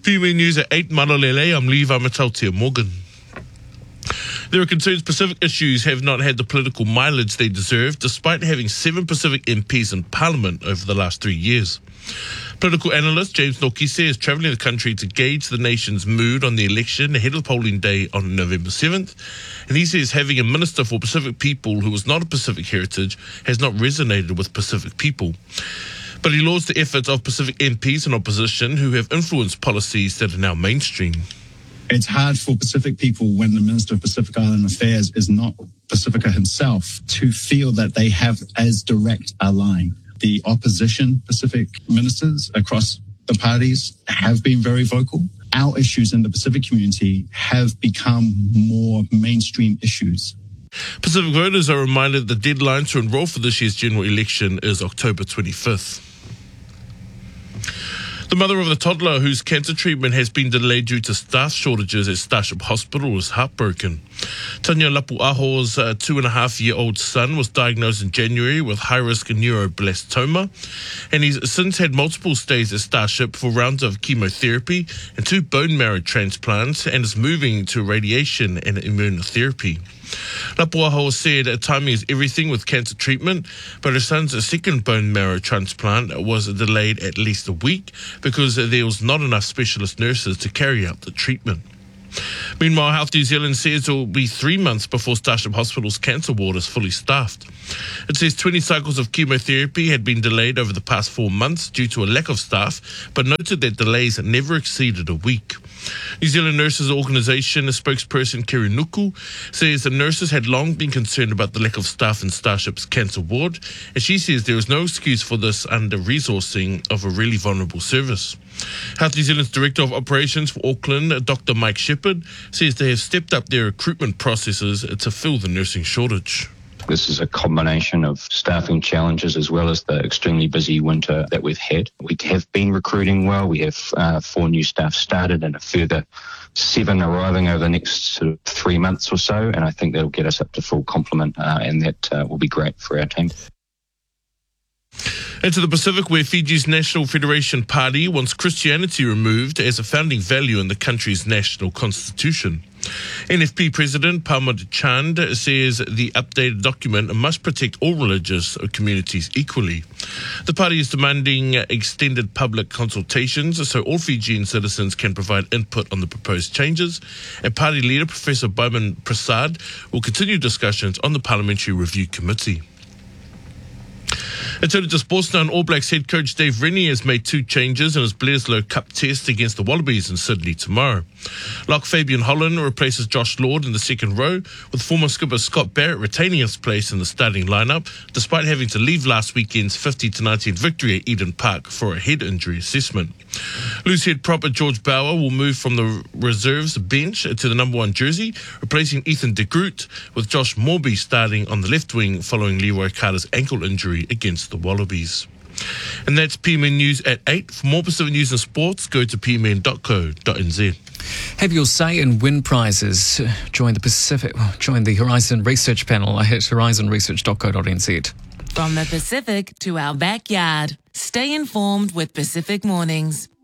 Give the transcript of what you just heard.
PME News at 8 Malolele. I'm Levi Matautia Morgan. There are concerns Pacific issues have not had the political mileage they deserve, despite having 7 Pacific MPs in Parliament over the last 3 years. Political analyst James Nokise is travelling the country to gauge the nation's mood on the election ahead of polling day on November 7th. And he says having a minister for Pacific people who was not of Pacific heritage has not resonated with Pacific people. But he lauds the efforts of Pacific MPs in opposition who have influenced policies that are now mainstream. It's hard for Pacific people when the Minister of Pacific Island Affairs is not Pacifica himself to feel that they have as direct a line. The opposition Pacific ministers across the parties have been very vocal. Our issues in the Pacific community have become more mainstream issues. Pacific voters are reminded the deadline to enrol for this year's general election is October 25th. The mother of the toddler whose cancer treatment has been delayed due to staff shortages at Starship Hospital is heartbroken. Tanya Lapuaho's 2.5-year-old son was diagnosed in January with high-risk neuroblastoma, and he's since had multiple stays at Starship for rounds of chemotherapy and 2 bone marrow transplants, and is moving to radiation and immunotherapy. Lapuaho said timing is everything with cancer treatment, but her son's second bone marrow transplant was delayed at least a week because there was not enough specialist nurses to carry out the treatment. Meanwhile, Health New Zealand says it will be 3 months before Starship Hospital's cancer ward is fully staffed. It says 20 cycles of chemotherapy had been delayed over the past 4 months due to a lack of staff, but noted that delays never exceeded a week. New Zealand Nurses Organisation spokesperson Kiri Nuku says the nurses had long been concerned about the lack of staff in Starship's cancer ward, and she says there is no excuse for this under-resourcing of a really vulnerable service. Health New Zealand's Director of Operations for Auckland, Dr. Mike Shepherd, says they have stepped up their recruitment processes to fill the nursing shortage. This is a combination of staffing challenges as well as the extremely busy winter that we've had. We have been recruiting well. We have 4 new staff started and a further 7 arriving over the next 3 months or so. And I think that'll get us up to full complement and that will be great for our team. And to the Pacific, where Fiji's National Federation Party wants Christianity removed as a founding value in the country's national constitution. NFP President Palmud Chand says the updated document must protect all religious communities equally. The party is demanding extended public consultations so all Fijian citizens can provide input on the proposed changes. And party leader Professor Baiman Prasad will continue discussions on the Parliamentary Review Committee. And turning to sports now, All Blacks head coach Dave Rennie has made 2 changes in his Bledisloe Cup test against the Wallabies in Sydney tomorrow. Lock Fabian Holland replaces Josh Lord in the second row, with former skipper Scott Barrett retaining his place in the starting lineup, despite having to leave last weekend's 50-19 victory at Eden Park for a head injury assessment. Loose head proper George Bauer will move from the reserves bench to the number 1 jersey, replacing Ethan de Groot, with Josh Morby starting on the left wing following Leroy Carter's ankle injury against the Wallabies. And that's PMN News at 8. For more Pacific news and sports, go to pmn.co.nz. Have your say and win prizes. Join the Horizon Research panel at horizonresearch.co.nz. From the Pacific to our backyard, stay informed with Pacific Mornings.